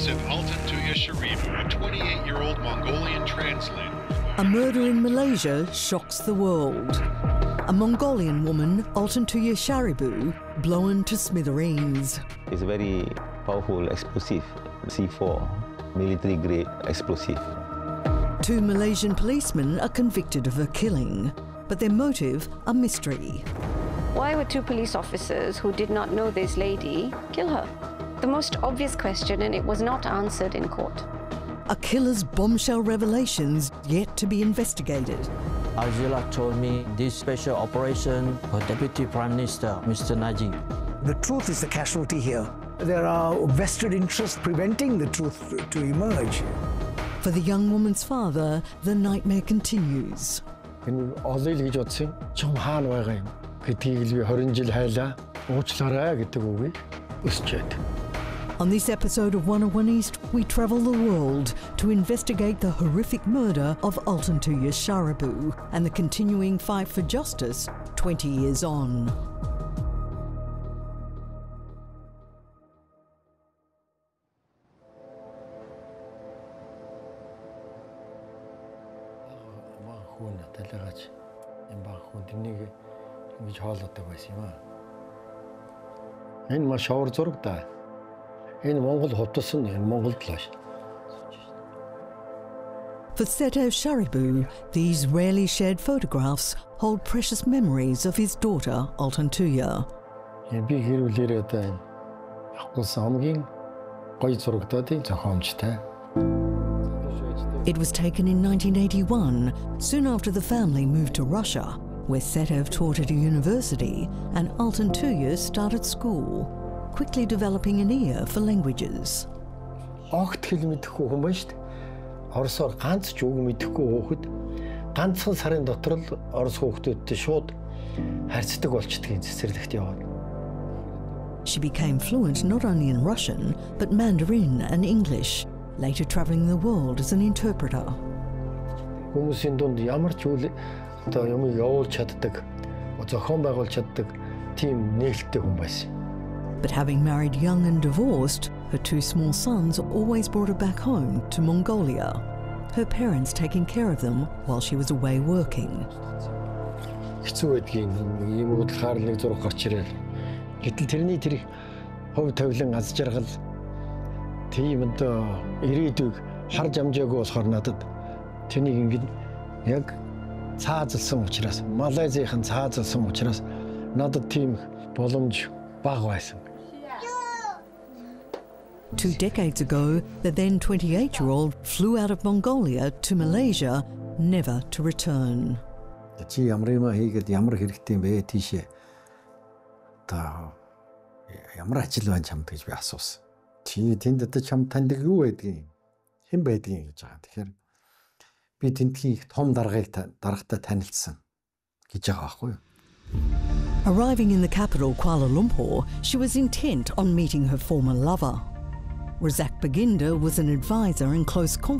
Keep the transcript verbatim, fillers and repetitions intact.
of Altantuya Sharibu, a twenty-eight-year-old Mongolian translator. A murder in Malaysia shocks the world. A Mongolian woman, Altantuya Sharibu, blown to smithereens. It's a very powerful explosive, C four, military-grade explosive. Two Malaysian policemen are convicted of her killing, but their motive a mystery. Why would two police officers who did not know this lady kill her? The most obvious question, and it was not answered in court. A killer's bombshell revelations yet to be investigated. Arjula told me this special operation for Deputy Prime Minister, Mister Najib. The truth is the casualty here. There are vested interests preventing the truth to emerge. For the young woman's father, the nightmare continues. Энэ олыг гэж бодсон чам хаана байгаа юм гэдгийг би twenty жил хайлаа уучлаарай гэдэг үгийг өсчээд. On this episode of one oh one East, we travel the world to investigate the horrific murder of Altantuya Sharibu and the continuing fight for justice twenty years on. Хүн талаагаач юм баг хүн тэрнийг ингэж хоолойдог байсан юм аа. Энэ маш шавар зураг да. Энэ Монгол хутсан энэ Монголд л байна. For Setev Sharibu, these rarely shared photographs hold precious memories of his daughter Altantuya. Би хэрүүлээрээ одоо энэ авахгүйсэн хамгийн гоё зурагтуудын зохиомжтой. It was taken in nineteen eighty-one, soon after the family moved to Russia, where Setev taught at a university and Altantuya started school, quickly developing an ear for languages. Огт хэл мэдэхгүй хүн байна шүү дээ. Оросоор ганц ч үг мэдэхгүй хүүхэд ганцхан сарын дотор л орос хүүхдүүдтэй шууд харьцдаг болчдгийн цэцэрлэгт яваад. She became fluent not only in Russian, but Mandarin and English, later travelling the world as an interpreter. Хүмүүсийн дунд ямар ч үйл одоо юмыг явуулж чаддаг, зохион байгуулж чаддаг тийм нээлттэй хүн байсан. But having married young and divorced, her two small sons always brought her back home to Mongolia, her parents taking care of them while she was away working. Хэцүү байдгийн ийм уудлахаар нэг зураг гарч ирэл. Гэтэл тэрний тэр хувь тавилан аз жаргал тийм одоо ирээдүйг харж амжаагүй болохоор надад тэнийг ингэж яг цаазалсан учраас Малайзийнхан цаазалсан учраас надад тийм боломж бага байсан. Two decades ago, the then twenty-eight-year-old flew out of Mongolia to Malaysia, never to return. Чи ямар юм хийгээд ямар хэрэгтэй юм бэ тийшээ. Та ямар ажил байна чамд гэж би асуусан. Чи тэнд одоо чам таньдаг юу байдгийг хэн байдгийг гэж байгаа. Тэгэхээр би тентхийн их том даргаыг даргатай танилцсан гэж байгаа байхгүй юу? Arriving in the capital, Kuala Lumpur, she was intent on meeting her former lover. Razak Baginda was an advisor and close confidant